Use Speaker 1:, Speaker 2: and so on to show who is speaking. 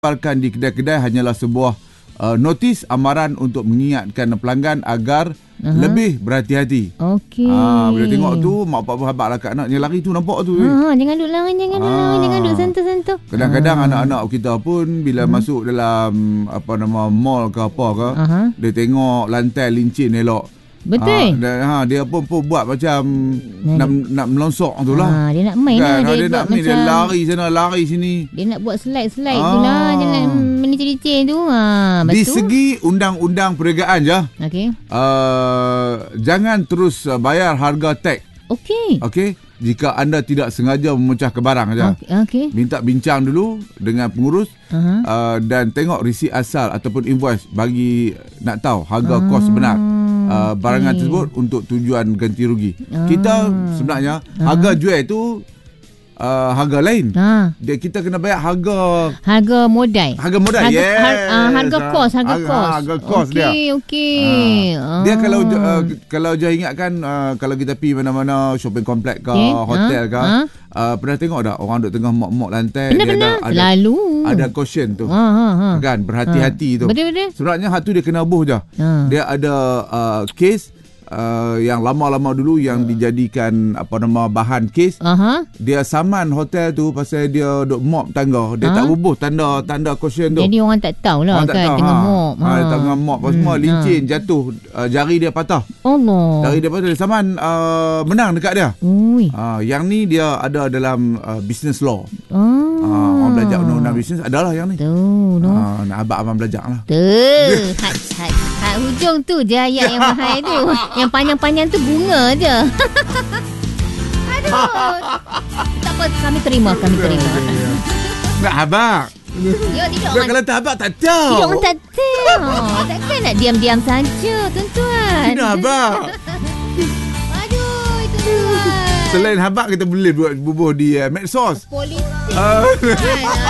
Speaker 1: di kedai-kedai hanyalah sebuah notis amaran untuk mengingatkan pelanggan agar lebih berhati-hati.
Speaker 2: Okey.
Speaker 1: Bila tengok tu, mak bapak habaq lah kat anak, yang lari tu nampak tu.
Speaker 2: Jangan duduk lari, jangan duduk sentuh-sentuh.
Speaker 1: Kadang-kadang anak-anak kita pun bila masuk dalam mall ke apa ke, dia tengok lantai lincin elok.
Speaker 2: Betul.
Speaker 1: Dia pun buat macam nak melonsok tu lah.
Speaker 2: Dia nak main
Speaker 1: kan?
Speaker 2: lah.
Speaker 1: Dia nak main, dia lari sana, lari sini.
Speaker 2: Dia nak buat slide tu lah. Dia nak melicin-licin tu. Betul.
Speaker 1: Di segi undang-undang perniagaan je, jangan terus bayar harga tag. Okey. Jika anda tidak sengaja memecahkan barang saja. Minta bincang dulu dengan pengurus dan tengok risi asal ataupun invoice bagi nak tahu harga kos benar barangan tersebut untuk tujuan ganti rugi. Kita sebenarnya harga jual tu harga lain. Kita kena bayar harga modal. Harga kos. Harga kos dia. Okey. Dia kalau jangan ingatkan, kalau kita pergi mana-mana shopping complex ke hotel ke, pernah tengok tak orang duduk tengah mop-mop lantai,
Speaker 2: dia selalu
Speaker 1: ada caution tu. Kan, berhati-hati tu.
Speaker 2: Betul.
Speaker 1: Sebenarnya hatu dia kena buh je. Dia ada case yang lama-lama dulu yang dijadikan bahan kes. Dia saman hotel tu pasal dia duk mop tangga. Dia tak bubuh tanda caution tu.
Speaker 2: Jadi orang tak tahulah kan tengah mop.
Speaker 1: Tengah mop semua licin jatuh, jari dia patah.
Speaker 2: Allah.
Speaker 1: Jari dia patah, dia saman menang dekat dia. Yang ni dia ada dalam business law. Orang belajar undang-undang bisnes adalah yang ni. Nak abang belajar lah.
Speaker 2: Hujung tu je ayat yang mahal tu. Yang panjang-panjang tu bunga je. Aduh. Tak apa, kami terima.
Speaker 1: Nak habaq. Kalau tak habaq tak tahu.
Speaker 2: Orang tak tahu. Takkan nak diam-diam saja, tuan-tuan.
Speaker 1: Nak habaq.
Speaker 2: Aduh, tuan-tuan.
Speaker 1: Selain habaq, kita boleh buat bubuh di medsos.
Speaker 2: Politik.